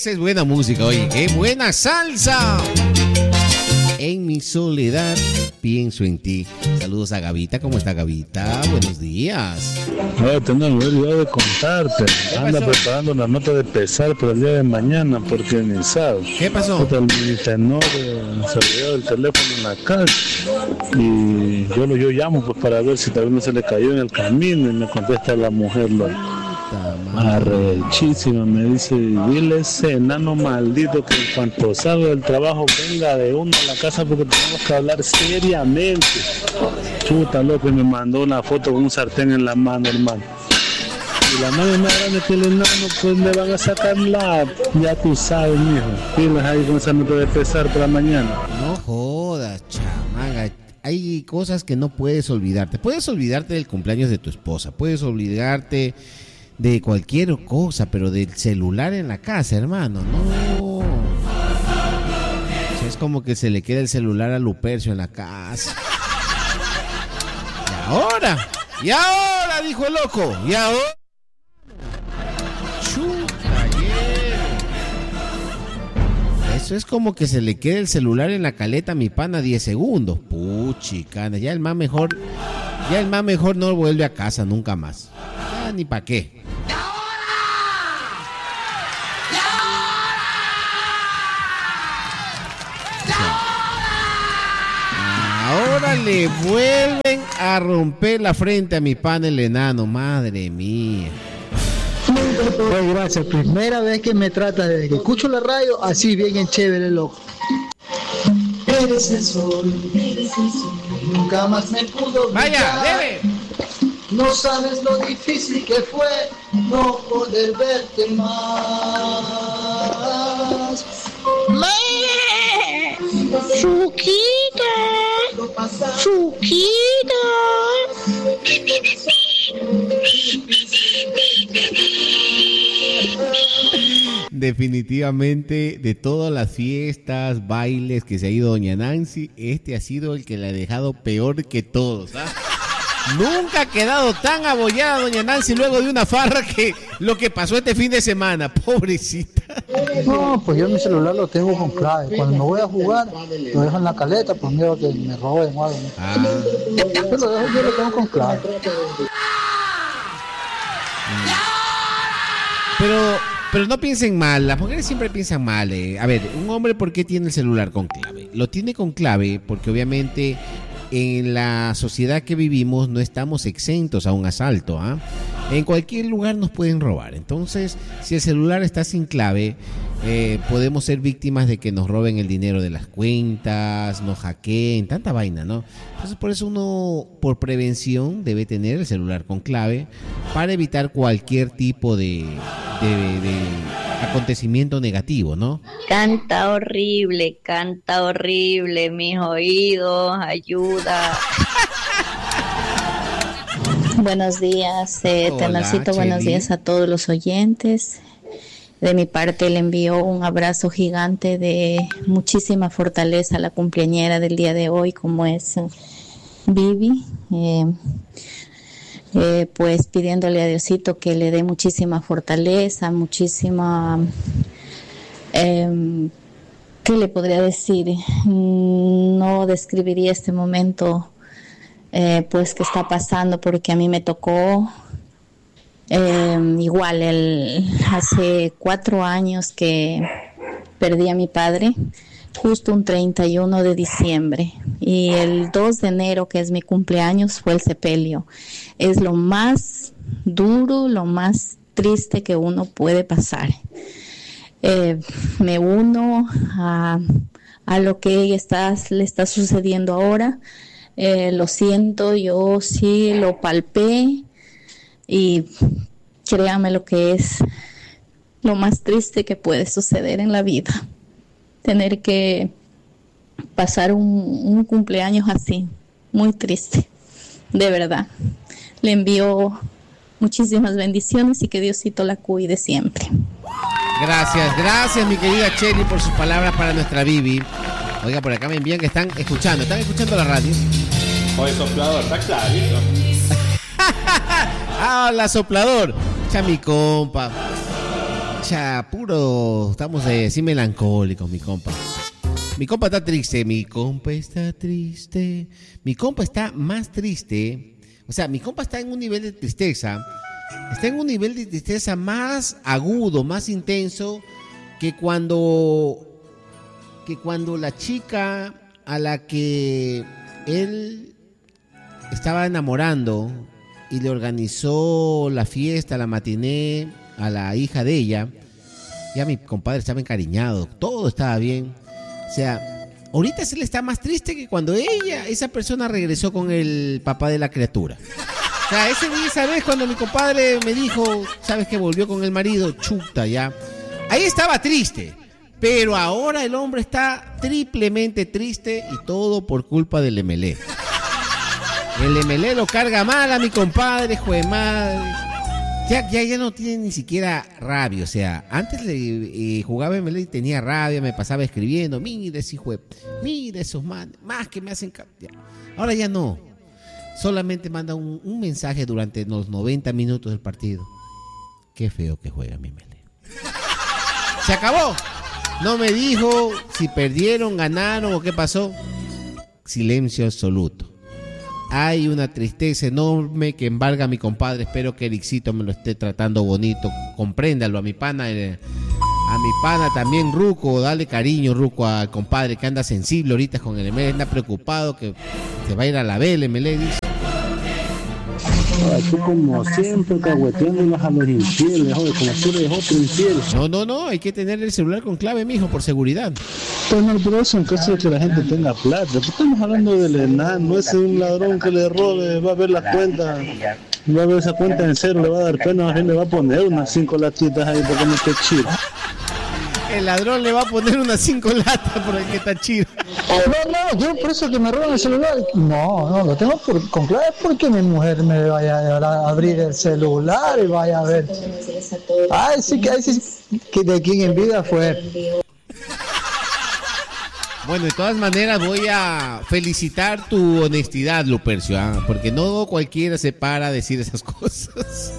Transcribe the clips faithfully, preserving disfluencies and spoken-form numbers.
Esa es buena música, oye, qué buena salsa. En mi soledad pienso en ti. Saludos a Gavita. ¿Cómo está Gavita? Buenos días. No, tengo el olvidado de contarte. Anda preparando la nota de pesar para el día de mañana porque ni sabes. ¿Qué pasó? El tenor se olvidó del teléfono en la casa y yo lo yo llamo pues para ver si tal vez no se le cayó en el camino y me contesta la mujer lo arrechísima, me dice, dile ese enano maldito que en cuanto salga del trabajo venga de uno a la casa porque tenemos que hablar seriamente. Chuta loco, y me mandó una foto con un sartén en la mano, hermano. Y la mano es más grande que el enano, pues me van a sacar la... Ya tú sabes, mijo. Pilas ahí con esa nota de pesar para mañana. No jodas, chamaga. Hay cosas que no puedes olvidarte. Puedes olvidarte del cumpleaños de tu esposa. Puedes olvidarte de cualquier cosa, pero del celular en la casa, hermano, no. O sea, es como que se le queda el celular a Lupercio en la casa. Y ahora, y ahora, dijo el loco, y ahora. Chuta, yeah. Eso es como que se le queda el celular en la caleta a mi pana diez segundos. Puchicana, ya el más mejor, ya el más mejor no vuelve a casa nunca más. Ya ni pa' qué. Ahora le vuelven a romper la frente a mi pan el enano, madre mía. Pues gracias, primera vez que me trata desde que escucho la radio, así bien en chévere, loco. Eres el sol, eres el sol, nunca más me pudo brillar. Vaya, debe. No sabes lo difícil que fue no poder verte más. Suquita, Suquita. Definitivamente, de todas las fiestas, bailes que se ha ido doña Nancy, este ha sido el que le ha dejado peor que todos, ¿ah? Nunca ha quedado tan abollada doña Nancy luego de una farra que lo que pasó este fin de semana, pobrecita. No, pues yo mi celular lo tengo con clave. Cuando me voy a jugar, lo dejo en la caleta por miedo a que me roben o algo. Ah. Yo lo dejo, yo lo tengo con clave. Pero, pero no piensen mal, las mujeres siempre piensan mal. Eh. A ver, un hombre, ¿por qué tiene el celular con clave? Lo tiene con clave porque obviamente en la sociedad que vivimos no estamos exentos a un asalto, ¿ah? En cualquier lugar nos pueden robar. Entonces, si el celular está sin clave, eh, podemos ser víctimas de que nos roben el dinero de las cuentas, nos hackeen, tanta vaina, ¿no? Entonces, por eso uno, por prevención, debe tener el celular con clave para evitar cualquier tipo de, de, de acontecimiento negativo, ¿no? Canta horrible, canta horrible, mis oídos, ayuda. Buenos días, eh, Tenorcito, buenos días a todos los oyentes. De mi parte le envío un abrazo gigante de muchísima fortaleza a la cumpleañera del día de hoy, como es Vivi. Eh, eh, pues pidiéndole a Diosito que le dé muchísima fortaleza, muchísima... Eh, ¿qué le podría decir? No describiría este momento eh, pues que está pasando, porque a mí me tocó eh, igual el, hace cuatro años que perdí a mi padre, justo un treinta y uno de diciembre, y el dos de enero, que es mi cumpleaños, fue el sepelio. Es lo más duro, lo más triste que uno puede pasar. Eh, me uno a, a lo que está, le está sucediendo ahora. Eh, lo siento, yo sí lo palpé y créame lo que es lo más triste que puede suceder en la vida. Tener que pasar un, un cumpleaños así, muy triste, de verdad. Le envío muchísimas bendiciones y que Diosito la cuide siempre. Gracias, gracias mi querida Chely por sus palabras para nuestra Vivi. Oiga, por acá me envían que están escuchando, ¿están escuchando la radio? Oye, soplador, está clarito. Ah, la soplador. Ya mi compa. Pucha, puro, estamos eh, así melancólicos, mi compa. Mi compa está triste, mi compa está triste. Mi compa está más triste. O sea, mi compa está en un nivel de tristeza. Está en un nivel de tristeza más agudo, más intenso que cuando, que cuando la chica a la que él estaba enamorando y le organizó la fiesta, la matiné a la hija de ella, ya mi compadre estaba encariñado, todo estaba bien. O sea, ahorita se le está más triste que cuando ella, esa persona regresó con el papá de la criatura. O sea, ese día, esa vez cuando mi compadre me dijo, ¿sabes que volvió con el marido? Chuta, ya. Ahí estaba triste. Pero ahora el hombre está triplemente triste y todo por culpa del M L E. El M L E lo carga mal a mi compadre, jue madre. Ya, ya, ya no tiene ni siquiera rabia. O sea, antes le eh, jugaba M L E y tenía rabia, me pasaba escribiendo. Mire ese hijo de... Mire esos manes, más que me hacen... Ya. Ahora ya no. Solamente manda un, un mensaje durante los noventa minutos del partido. Qué feo que juega mi M L E. Se acabó. No me dijo si perdieron, ganaron o qué pasó. Silencio absoluto. Hay una tristeza enorme que embarga a mi compadre. Espero que Ericito me lo esté tratando bonito. Compréndalo a mi pana. Eh, a mi pana también, Ruco. Dale cariño, Ruco, al compadre que anda sensible ahorita con el M L E. Anda preocupado que se va a ir a la B el M L E, dice. Tú como siempre cagüeteándolas a los infieles, joder, como tú eres otro infiel. No, no, no, hay que tener el celular con clave, mijo, por seguridad. Pues no, pero eso en caso de que la gente tenga plata. Pues estamos hablando del enano, ese es un ladrón que le robe, va a ver la cuenta, va a ver esa cuenta en cero, le va a dar pena, más bien le va a poner unas cinco latitas ahí porque no esté chido. El ladrón le va a poner unas cinco latas por el que está chido. No, no, yo por eso que me roban el celular. No, no, lo tengo por, con clave porque mi mujer me vaya a abrir el celular y vaya a ver. Ay, sí que, ay, sí, que de quien en vida fue. Bueno, de todas maneras voy a felicitar tu honestidad, Lupercio, ¿eh? Porque no cualquiera se para a decir esas cosas.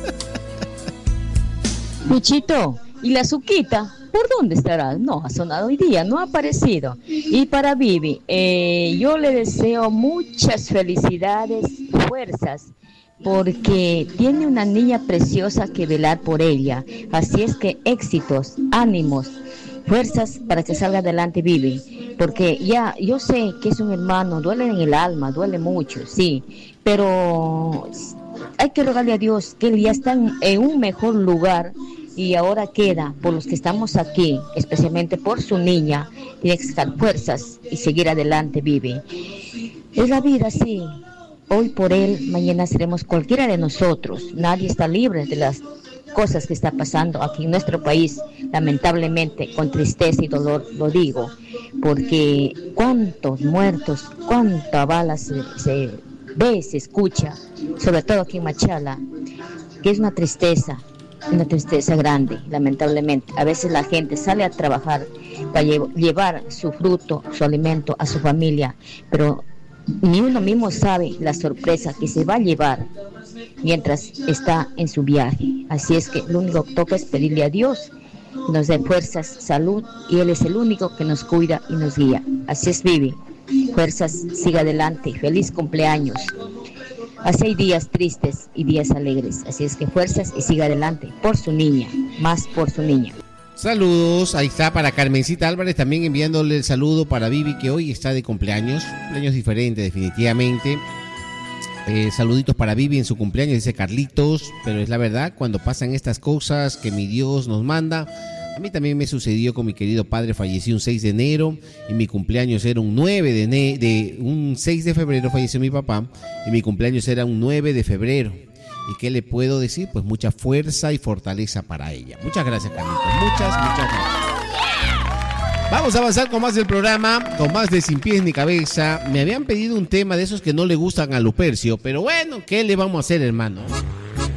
Luchito, ¿y la Suquita? ¿Por dónde estará? No ha sonado hoy día, no ha aparecido. Y para Vivi, eh, yo le deseo muchas felicidades, fuerzas, porque tiene una niña preciosa que velar por ella. Así es que éxitos, ánimos, fuerzas para que salga adelante Vivi. Porque ya, yo sé que es un hermano, duele en el alma, duele mucho, sí, pero hay que rogarle a Dios que él ya está en, en un mejor lugar. Y ahora queda por los que estamos aquí, especialmente por su niña, tiene que sacar fuerzas y seguir adelante, Vivi. Es la vida, sí. Hoy por él, mañana seremos cualquiera de nosotros. Nadie está libre de las cosas que está pasando aquí en nuestro país, lamentablemente, con tristeza y dolor lo digo, porque cuántos muertos, cuánta bala se, se ve, se escucha, sobre todo aquí en Machala, que es una tristeza. Una tristeza grande, lamentablemente. A veces la gente sale a trabajar para lle- llevar su fruto, su alimento a su familia, pero ni uno mismo sabe la sorpresa que se va a llevar mientras está en su viaje. Así es que lo único que toca es pedirle a Dios que nos dé fuerzas, salud, y Él es el único que nos cuida y nos guía. Así es, Vivi. Fuerzas, siga adelante. Feliz cumpleaños. Así hay días tristes y días alegres. Así es que fuerzas y siga adelante por su niña, más por su niña. Saludos, ahí está para Carmencita Álvarez, también enviándole el saludo para Vivi, que hoy está de cumpleaños, cumpleaños diferente definitivamente. Eh, saluditos para Vivi en su cumpleaños, dice Carlitos, pero es la verdad, cuando pasan estas cosas que mi Dios nos manda, a mí también me sucedió con mi querido padre, falleció un seis de enero y mi cumpleaños era un nueve de enero, de un seis de febrero falleció mi papá y mi cumpleaños era un nueve de febrero. ¿Y qué le puedo decir? Pues mucha fuerza y fortaleza para ella. Muchas gracias, Carlitos, muchas, muchas gracias. Vamos a avanzar con más del programa, con más de Sin Pies ni Cabeza. Me habían pedido un tema de esos que no le gustan a Lupercio, pero bueno, ¿qué le vamos a hacer, hermano?